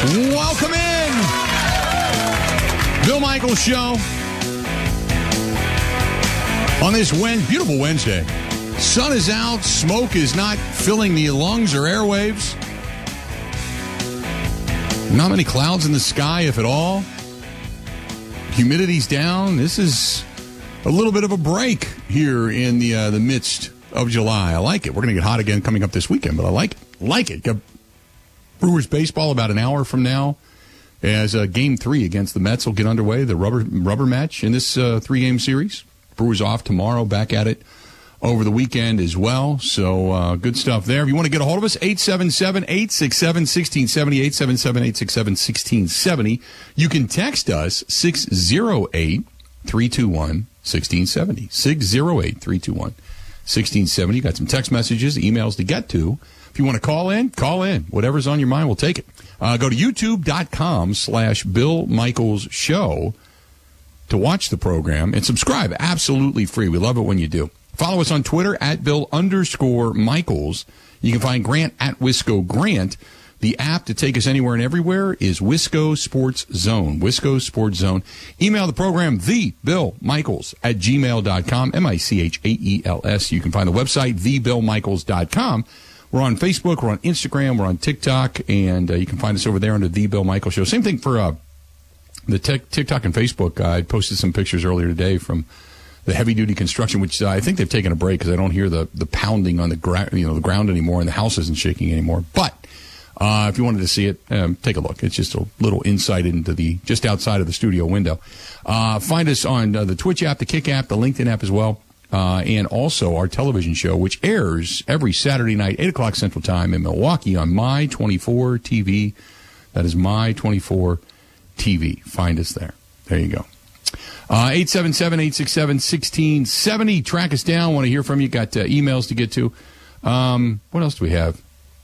Welcome in. Bill Michaels Show. On this beautiful Wednesday. Sun is out. Smoke is not filling the lungs or airwaves. Not many clouds in the sky, if at all. Humidity's down. This is a little bit of a break here in the midst of July. I like it. We're going to get hot again coming up this weekend, but I like it. Like it. Got Brewers baseball about an hour from now as Game 3 against the Mets will get underway, the rubber match in this 3-game series. Brewers off tomorrow, back at it over the weekend as well. So good stuff there. If you want to get a hold of us, 877-867-1670, 877-867-1670. You can text us 608-321-1670, 608-321-1670. Got some text messages, emails to get to. If you want to call in, call in. Whatever's on your mind, we'll take it. Go to youtube.com/Bill Michaels Show to watch the program and subscribe. Absolutely free. We love it when you do. Follow us on Twitter @Bill_Michaels. You can find Grant @Wisco Grant. The app to take us anywhere and everywhere is Wisco Sports Zone. Wisco Sports Zone. Email the program, thebillmichaels@gmail.com, MICHAELS. You can find the website, thebillmichaels.com. We're on Facebook, we're on Instagram, we're on TikTok, and you can find us over there under The Bill Michaels Show. Same thing for the TikTok and Facebook. I posted some pictures earlier today from the heavy-duty construction, which I think they've taken a break because I don't hear the pounding on the ground anymore, and the house isn't shaking anymore. But if you wanted to see it, take a look. It's just a little insight into just outside of the studio window. Find us on the Twitch app, the Kick app, the LinkedIn app as well. And also our television show, which airs every Saturday night, 8 o'clock Central Time in Milwaukee on My24 TV. That is My24 TV. Find us there. There you go. 877-867-1670. Track us down. Want to hear from you. Got emails to get to. What else do we have?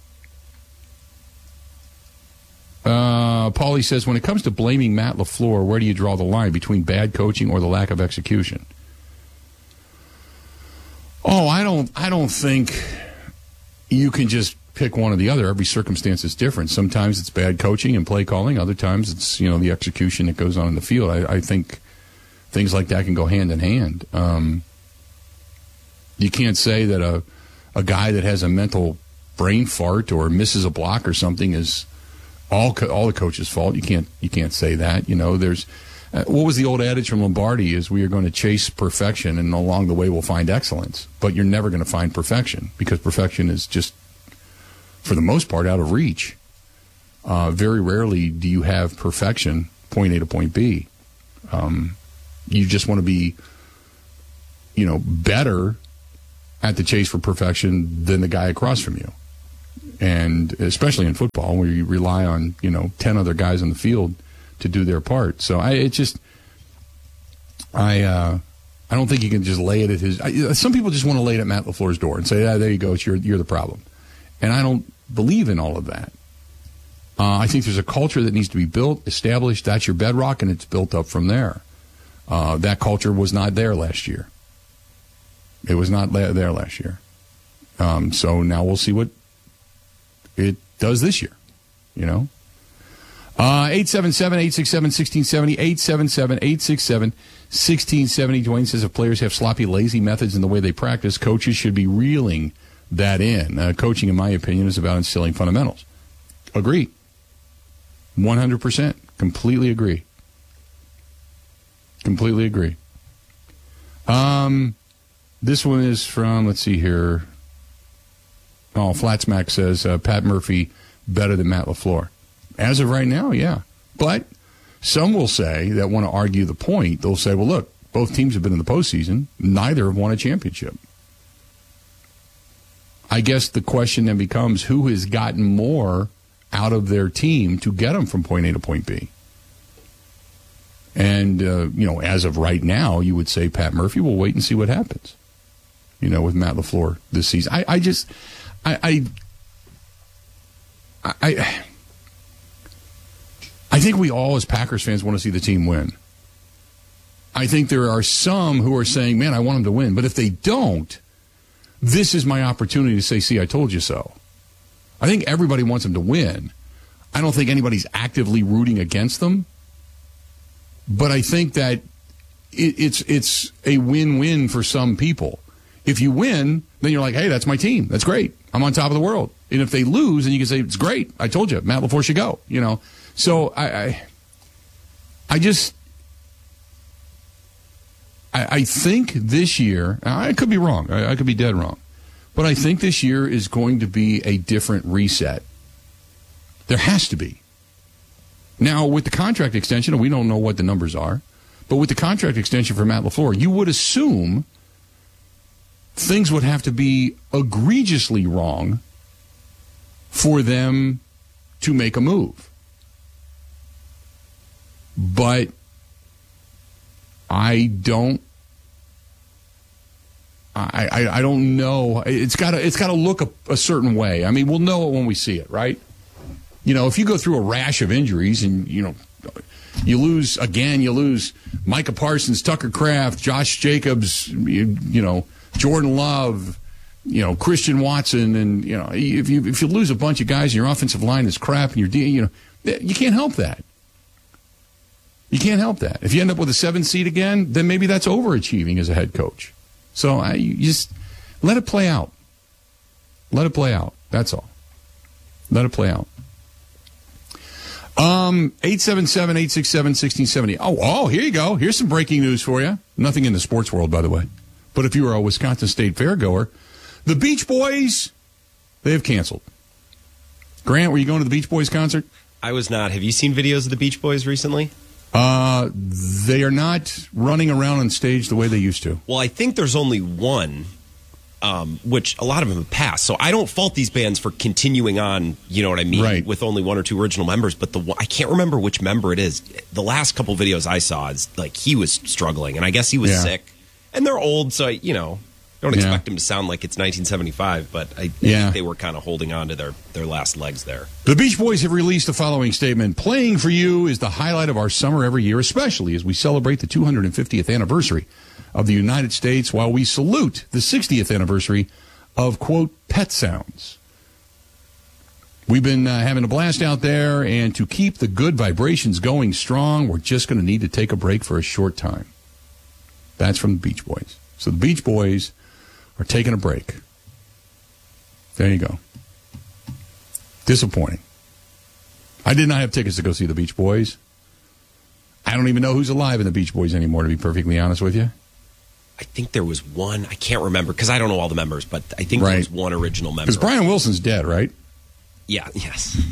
Paulie says, when it comes to blaming Matt LaFleur, where do you draw the line between bad coaching or the lack of execution? Oh, I don't think you can just pick one or the other. Every circumstance is different. Sometimes it's bad coaching and play calling. Other times it's, the execution that goes on in the field. I think things like that can go hand in hand. You can't say that a guy that has a mental brain fart or misses a block or something is all the coach's fault. You can't say that. There's what was the old adage from Lombardi is we are going to chase perfection, and along the way we'll find excellence. But you're never going to find perfection because perfection is just, for the most part, out of reach. Very rarely do you have perfection, point A to point B. You just want to be, better at the chase for perfection than the guy across from you. And especially in football, where you rely on, 10 other guys on the field to do their part. So I don't think you can just lay it at his. Some people just want to lay it at Matt LaFleur's door and say, there you go, you're the problem. And I don't believe in all of that. I think there's a culture that needs to be built, established. That's your bedrock, and it's built up from there. That culture was not there last year. It was not there last year. So now we'll see what it does this year, 877-867-1670, 877-867-1670. Dwayne says if players have sloppy, lazy methods in the way they practice, coaches should be reeling that in. Coaching, in my opinion, is about instilling fundamentals. Agree. 100%. Completely agree. Completely agree. This one is from, let's see here. Oh, Flatsmack says Pat Murphy better than Matt LaFleur. As of right now, yeah. But some will say that want to argue the point. They'll say, well, look, both teams have been in the postseason. Neither have won a championship. I guess the question then becomes who has gotten more out of their team to get them from point A to point B. And, as of right now, you would say Pat Murphy. Will wait and see what happens, with Matt LaFleur this season. I think we all, as Packers fans, want to see the team win. I think there are some who are saying, man, I want them to win. But if they don't, this is my opportunity to say, see, I told you so. I think everybody wants them to win. I don't think anybody's actively rooting against them. But I think that it's a win-win for some people. If you win, then you're like, hey, that's my team. That's great. I'm on top of the world. And if they lose, then you can say, it's great. I told you, Matt LaFleur should go. So I think this year, I could be wrong. I could be dead wrong. But I think this year is going to be a different reset. There has to be. Now, with the contract extension, we don't know what the numbers are, but with the contract extension for Matt LaFleur, you would assume things would have to be egregiously wrong for them to make a move. But I don't know. It's got to look a certain way. I mean, we'll know it when we see it, right? If you go through a rash of injuries and, you lose Micah Parsons, Tucker Kraft, Josh Jacobs, Jordan Love, Christian Watson, and, if you lose a bunch of guys and your offensive line is crap and you can't help that. You can't help that. If you end up with a 7 seed again, then maybe that's overachieving as a head coach. So you just let it play out. Let it play out. That's all. Let it play out. 877-867-1670. Oh, here you go. Here's some breaking news for you. Nothing in the sports world, by the way. But if you were a Wisconsin State Fair goer, the Beach Boys, they have canceled. Grant, were you going to the Beach Boys concert? I was not. Have you seen videos of the Beach Boys recently? They are not running around on stage the way they used to. Well, I think there's only one, which a lot of them have passed. So I don't fault these bands for continuing on, you know what I mean, right, with only one or two original members. But I can't remember which member it is. The last couple videos I saw is like he was struggling, and I guess he was sick. And they're old, so, don't expect them to sound like it's 1975, but I think they were kind of holding on to their last legs there. The Beach Boys have released the following statement. Playing for you is the highlight of our summer every year, especially as we celebrate the 250th anniversary of the United States while we salute the 60th anniversary of, quote, Pet Sounds. We've been having a blast out there, and to keep the good vibrations going strong, we're just going to need to take a break for a short time. That's from the Beach Boys. So the Beach Boys are taking a break. There you go. Disappointing. I did not have tickets to go see the Beach Boys. I don't even know who's alive in the Beach Boys anymore, to be perfectly honest with you. I think there was one. I can't remember because I don't know all the members, but I think there was one original member. Because Brian Wilson's dead, right? Yeah. Yes.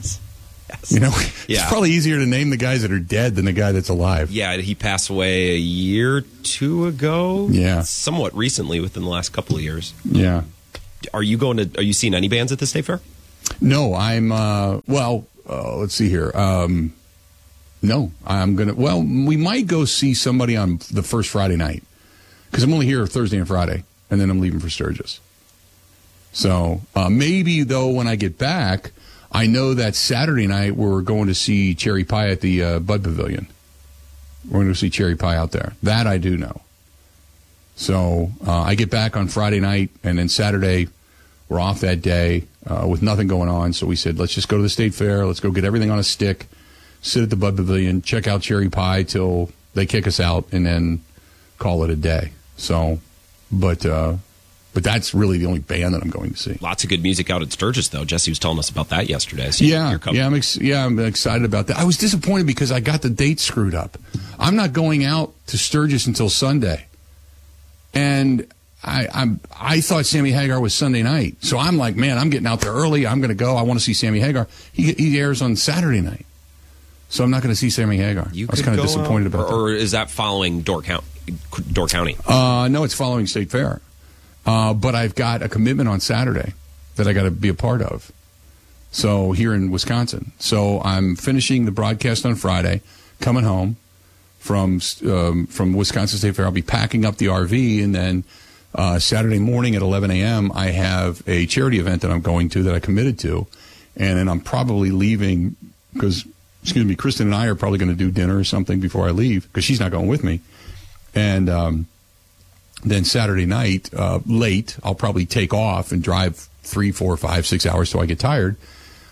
It's probably easier to name the guys that are dead than the guy that's alive. Yeah, he passed away a year or two ago. Yeah. Somewhat recently, within the last couple of years. Yeah. Are you seeing any bands at the State Fair? No, I'm, let's see here. No, I'm going to, we might go see somebody on the first Friday night. Because I'm only here Thursday and Friday, and then I'm leaving for Sturgis. So maybe, though, when I get back, I know that Saturday night we're going to see Cherry Pie at the Bud Pavilion. We're going to see Cherry Pie out there. That I do know. So I get back on Friday night, and then Saturday we're off that day with nothing going on. So we said, let's just go to the State Fair. Let's go get everything on a stick, sit at the Bud Pavilion, check out Cherry Pie till they kick us out, and then call it a day. So, but that's really the only band that I'm going to see. Lots of good music out at Sturgis, though. Jesse was telling us about that yesterday. So I'm excited about that. I was disappointed because I got the date screwed up. I'm not going out to Sturgis until Sunday, and I thought Sammy Hagar was Sunday night. So I'm like, man, I'm getting out there early. I'm going to go. I want to see Sammy Hagar. He airs on Saturday night, so I'm not going to see Sammy Hagar. I was kind of disappointed about that. Or is that following Door County? No, it's following State Fair. But I've got a commitment on Saturday that I got to be a part of. So here in Wisconsin. So I'm finishing the broadcast on Friday, coming home from Wisconsin State Fair. I'll be packing up the RV, and then Saturday morning at 11 a.m. I have a charity event that I'm going to that I committed to, and then I'm probably leaving because, Kristen and I are probably going to do dinner or something before I leave because she's not going with me. And then Saturday night, late, I'll probably take off and drive 3, 4, 5, 6 hours till I get tired.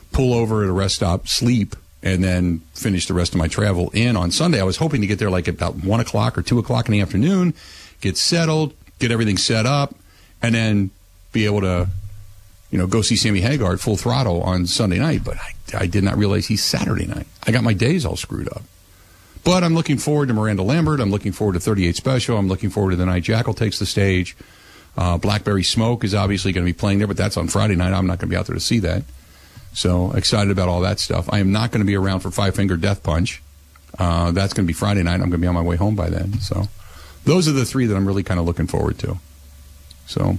pull over at a rest stop, sleep, and then finish the rest of my travel in on Sunday. I was hoping to get there like about 1 o'clock or 2 o'clock in the afternoon, get settled, get everything set up, and then be able to, go see Sammy Hagar at Full Throttle on Sunday night. But I did not realize he's Saturday night. I got my days all screwed up. But I'm looking forward to Miranda Lambert. I'm looking forward to 38 Special. I'm looking forward to the night Jackal takes the stage. Blackberry Smoke is obviously going to be playing there, but that's on Friday night. I'm not going to be out there to see that. So excited about all that stuff. I am not going to be around for Five Finger Death Punch. That's going to be Friday night. I'm going to be on my way home by then. So those are the three that I'm really kind of looking forward to. So,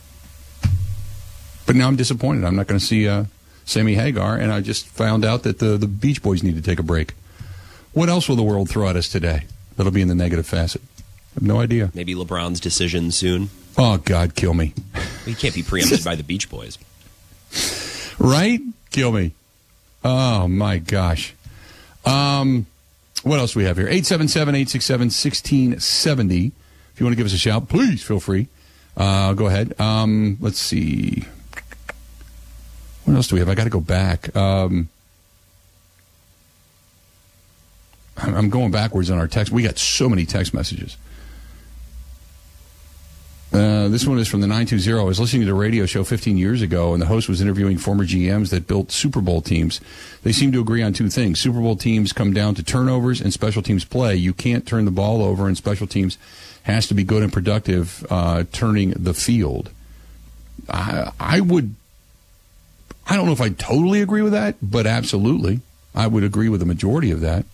but now I'm disappointed. I'm not going to see Sammy Hagar, and I just found out that the Beach Boys need to take a break. What else will the world throw at us today that'll be in the negative facet? I have no idea. Maybe LeBron's decision soon. Oh, God, kill me. He can't be preempted by the Beach Boys. Right? Kill me. Oh, my gosh. What else do we have here? 877-867-1670. If you want to give us a shout, please feel free. Go ahead. Let's see. What else do we have? I got to go back. I'm going backwards on our text. We got so many text messages. This one is from the 920. I was listening to a radio show 15 years ago, and the host was interviewing former GMs that built Super Bowl teams. They seem to agree on two things. Super Bowl teams come down to turnovers and special teams play. You can't turn the ball over, and special teams has to be good and productive turning the field. I don't know if I totally agree with that, but absolutely. I would agree with the majority of that.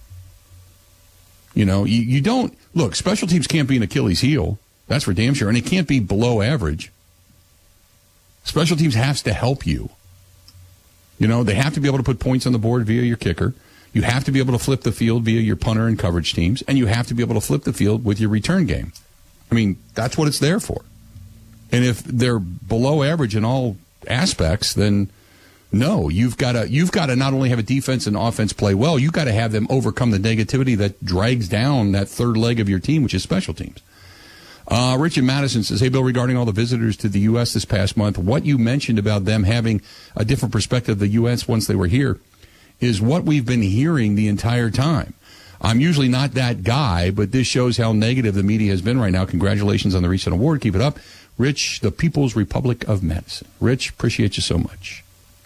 You don't – look, special teams can't be an Achilles heel. That's for damn sure. And it can't be below average. Special teams has to help you. They have to be able to put points on the board via your kicker. You have to be able to flip the field via your punter and coverage teams. And you have to be able to flip the field with your return game. I mean, that's what it's there for. And if they're below average in all aspects, then no, you've got to not only have a defense and offense play well, you've got to have them overcome the negativity that drags down that third leg of your team, which is special teams. Richard Madison says, hey, Bill, regarding all the visitors to the U.S. this past month, what you mentioned about them having a different perspective of the U.S. once they were here is what we've been hearing the entire time. I'm usually not that guy, but this shows how negative the media has been right now. Congratulations on the recent award. Keep it up. Rich, the People's Republic of Madison. Rich, appreciate you so much.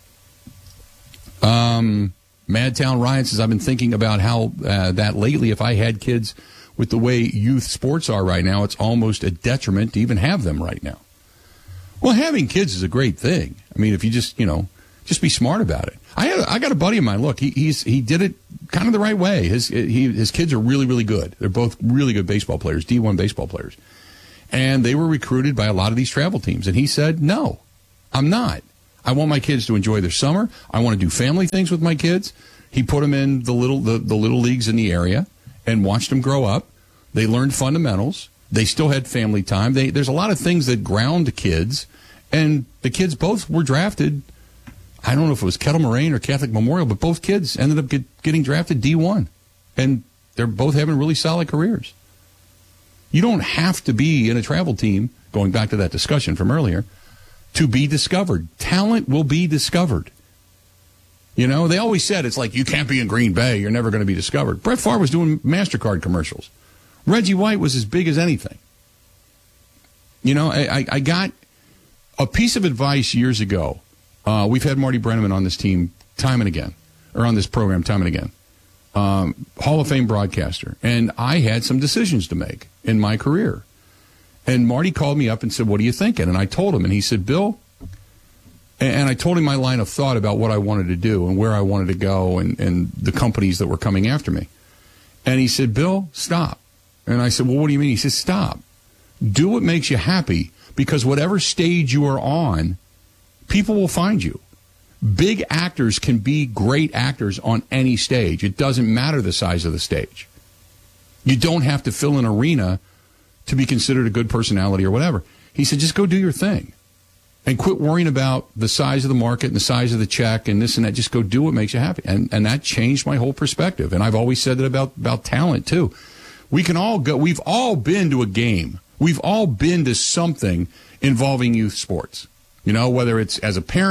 Madtown Ryan says, I've been thinking about how that lately, if I had kids with the way youth sports are right now, it's almost a detriment to even have them right now. Well, having kids is a great thing. I mean, if you just be smart about it. I got a buddy of mine. Look, he did it kind of the right way. His kids are really, really good. They're both really good baseball players, D1 baseball players. And they were recruited by a lot of these travel teams. And he said, no, I'm not. I want my kids to enjoy their summer. I want to do family things with my kids. He put them in the little leagues in the area and watched them grow up. They learned fundamentals. They still had family time. There's a lot of things that ground kids, and the kids both were drafted. I don't know if it was Kettle Moraine or Catholic Memorial, but both kids ended up getting drafted D1, and they're both having really solid careers. You don't have to be in a travel team, going back to that discussion from earlier, to be discovered. Talent will be discovered. They always said it's like you can't be in Green Bay. You're never going to be discovered. Brett Favre was doing MasterCard commercials. Reggie White was as big as anything. I got a piece of advice years ago. We've had Marty Brenneman on this team time and again, or on this program time and again. Hall of Fame broadcaster. And I had some decisions to make in my career. And Marty called me up and said, what are you thinking? And I told him, and he said, Bill, and I told him my line of thought about what I wanted to do and where I wanted to go and the companies that were coming after me. And he said, Bill, stop. And I said, well, what do you mean? He said, stop. Do what makes you happy, because whatever stage you are on, people will find you. Big actors can be great actors on any stage. It doesn't matter the size of the stage. You don't have to fill an arena to be considered a good personality or whatever. He said, just go do your thing. And quit worrying about the size of the market and the size of the check and this and that. Just go do what makes you happy. And that changed my whole perspective. And I've always said that about talent, too. We can all go. We've all been to a game. We've all been to something involving youth sports. Whether it's as a parent,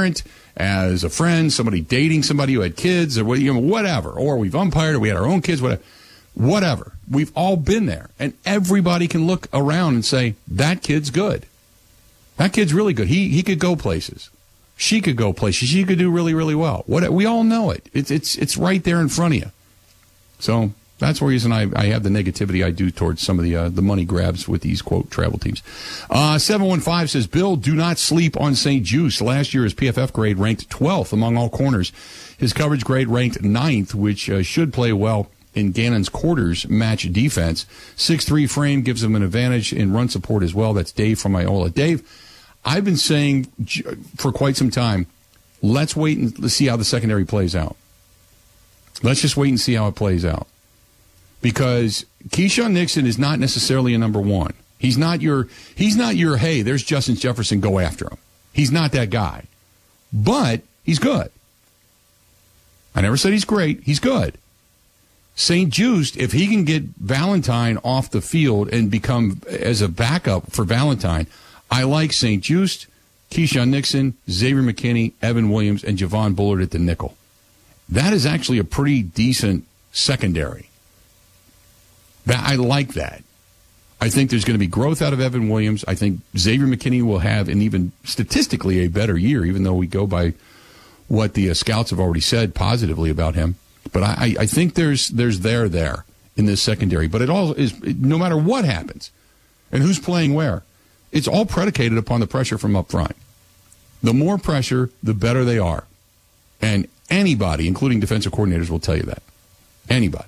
as a friend, somebody dating somebody who had kids, or whatever, or we've umpired, or we had our own kids, whatever. We've all been there, and everybody can look around and say, that kid's good. That kid's really good. He could go places. She could go places. She could do really, really well. We all know it. It's right there in front of you. So that's the reason I have the negativity I do towards some of the money grabs with these, quote, travel teams. 715 says, Bill, do not sleep on St. Juice. Last year, his PFF grade ranked 12th among all corners. His coverage grade ranked 9th, which should play well in Gannon's quarters match defense. 6'3" frame gives him an advantage in run support as well. That's Dave from Iola. Dave, I've been saying for quite some time, let's wait and see how the secondary plays out. Let's just wait and see how it plays out. Because Keyshawn Nixon is not necessarily a number one. He's not your, hey, there's Justin Jefferson, go after him. He's not that guy. But he's good. I never said he's great. He's good. St. Juiced, if he can get Valentine off the field and become as a backup for Valentine, I like St. Juiced, Keyshawn Nixon, Xavier McKinney, Evan Williams, and Javon Bullard at the nickel. That is actually a pretty decent secondary. I like that. I think there's going to be growth out of Evan Williams. I think Xavier McKinney will have an even statistically a better year, even though we go by what the scouts have already said positively about him. But I think there's there in this secondary. But it all is, no matter what happens and who's playing where, it's all predicated upon the pressure from up front. The more pressure, the better they are. And anybody, including defensive coordinators, will tell you that. Anybody.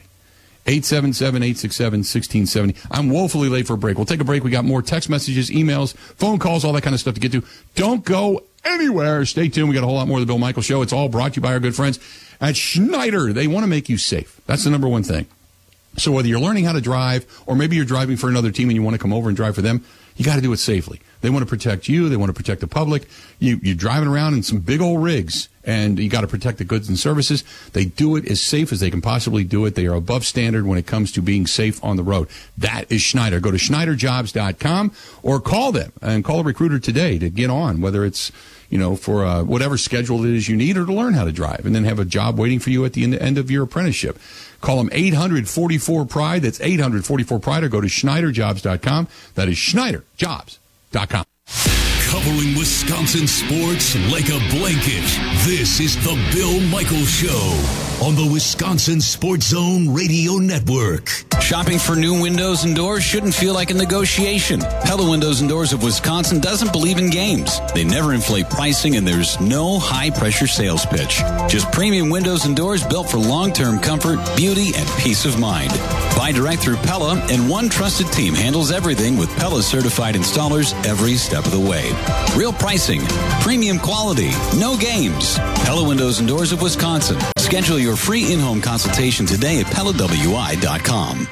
877-867-1670. I'm woefully late for a break. We'll take a break. We got more text messages, emails, phone calls, all that kind of stuff to get to. Don't go anywhere. Stay tuned. We got a whole lot more of the Bill Michaels Show. It's all brought to you by our good friends at Schneider. They want to make you safe. That's the number one thing. So whether you're learning how to drive or maybe you're driving for another team and you want to come over and drive for them, you got to do it safely. They want to protect you. They want to protect the public. You're driving around in some big old rigs, and you got to protect the goods and services. They do it as safe as they can possibly do it. They are above standard when it comes to being safe on the road. That is Schneider. Go to SchneiderJobs.com or call them and call a recruiter today to get on, whether it's for whatever schedule it is you need or to learn how to drive and then have a job waiting for you at the end of your apprenticeship. Call them 844-PRIDE. That's 844-PRIDE, or go to SchneiderJobs.com. That is SchneiderJobs.com. Covering Wisconsin sports like a blanket. This is the Bill Michaels Show on the Wisconsin Sports Zone Radio Network. Shopping for new windows and doors shouldn't feel like a negotiation. Pella Windows and Doors of Wisconsin doesn't believe in games. They never inflate pricing, and there's no high-pressure sales pitch. Just premium windows and doors built for long-term comfort, beauty, and peace of mind. Buy direct through Pella, and one trusted team handles everything with Pella-certified installers every step of the way. Real pricing, premium quality, no games. Pella Windows and Doors of Wisconsin. Schedule your free in-home consultation today at PellaWI.com.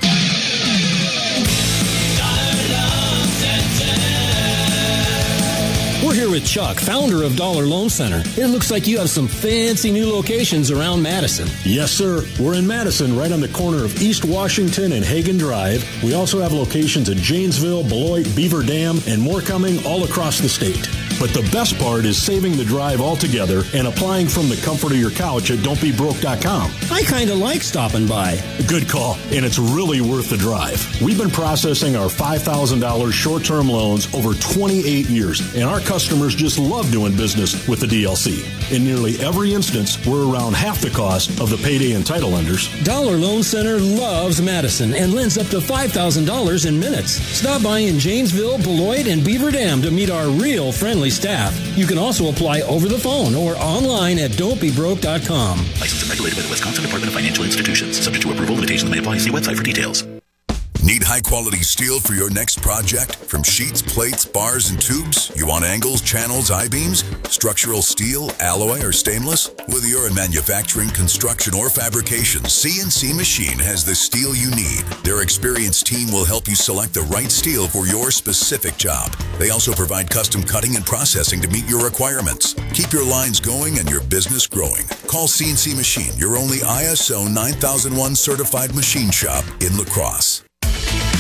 We're here with Chuck, founder of Dollar Loan Center. It looks like you have some fancy new locations around Madison. Yes, sir. We're in Madison, right on the corner of East Washington and Hagen Drive. We also have locations in Janesville, Beloit, Beaver Dam, and more coming all across the state. But the best part is saving the drive altogether and applying from the comfort of your couch at don'tbebroke.com. I kind of like stopping by. Good call, and it's really worth the drive. We've been processing our $5,000 short-term loans over 28 years, and our customers just love doing business with the DLC. In nearly every instance, we're around half the cost of the payday and title lenders. Dollar Loan Center loves Madison and lends up to $5,000 in minutes. Stop by in Janesville, Beloit, and Beaver Dam to meet our real friendly staff. You can also apply over the phone or online at don'tbebroke.com. Licensed and regulated by the Wisconsin Department of Financial Institutions. Subject to approval, limitations may apply. See website for details. Need high-quality steel for your next project? From sheets, plates, bars, and tubes? You want angles, channels, I-beams? Structural steel, alloy, or stainless? Whether you're in manufacturing, construction, or fabrication, CNC Machine has the steel you need. Their experienced team will help you select the right steel for your specific job. They also provide custom cutting and processing to meet your requirements. Keep your lines going and your business growing. Call CNC Machine, your only ISO 9001 certified machine shop in La Crosse.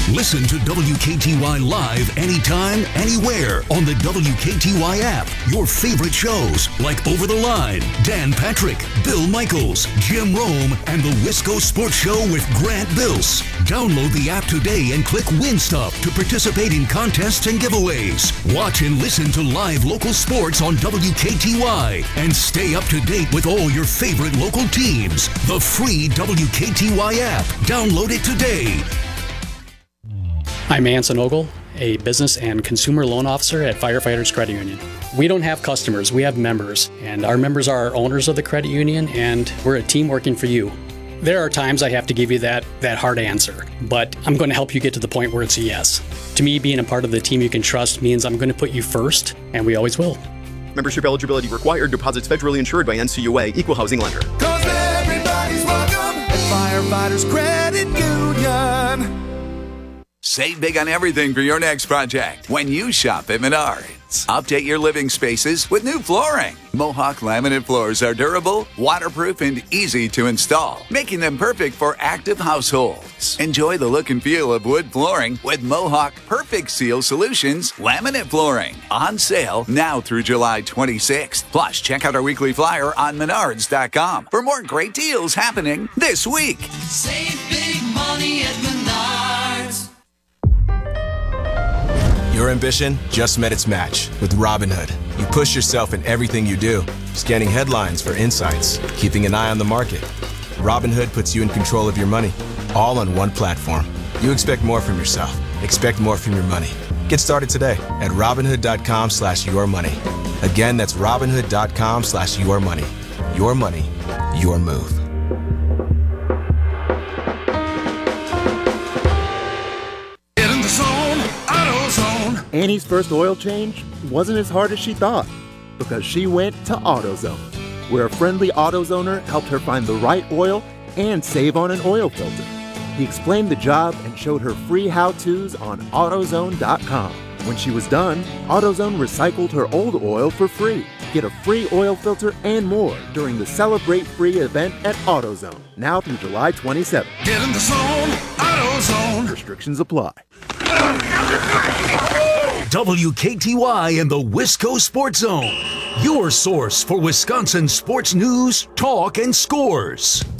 Listen to WKTY live anytime, anywhere on the WKTY app. Your favorite shows like Over the Line, Dan Patrick, Bill Michaels, Jim Rome, and the Wisco Sports Show with Grant Bills. Download the app today and click Win Stuff to participate in contests and giveaways. Watch and listen to live local sports on WKTY and stay up to date with all your favorite local teams. The free WKTY app. Download it today. I'm Anson Ogle, a business and consumer loan officer at Firefighters Credit Union. We don't have customers, we have members, and our members are our owners of the credit union, and we're a team working for you. There are times I have to give you that hard answer, but I'm going to help you get to the point where it's a yes. To me, being a part of the team you can trust means I'm going to put you first, and we always will. Membership eligibility required. Deposits federally insured by NCUA. Equal housing lender. 'Cause everybody's welcome at Firefighters Credit Union. Save big on everything for your next project when you shop at Menards. Update your living spaces with new flooring. Mohawk laminate floors are durable, waterproof, and easy to install, making them perfect for active households. Enjoy the look and feel of wood flooring with Mohawk Perfect Seal Solutions laminate flooring. On sale now through July 26th. Plus, check out our weekly flyer on Menards.com for more great deals happening this week. Save big money at Menards. Your ambition just met its match with Robinhood. You push yourself in everything you do, scanning headlines for insights, keeping an eye on the market. Robinhood puts you in control of your money, all on one platform. You expect more from yourself. Expect more from your money. Get started today at Robinhood.com/yourmoney. Again, that's Robinhood.com/yourmoney. Your money, your move. Annie's first oil change wasn't as hard as she thought because she went to AutoZone, where a friendly AutoZoner helped her find the right oil and save on an oil filter. He explained the job and showed her free how-tos on AutoZone.com. When she was done, AutoZone recycled her old oil for free. Get a free oil filter and more during the Celebrate Free event at AutoZone, now through July 27th. Get in the zone, AutoZone. Restrictions apply. WKTY and the Wisco Sports Zone, your source for Wisconsin sports news, talk, and scores.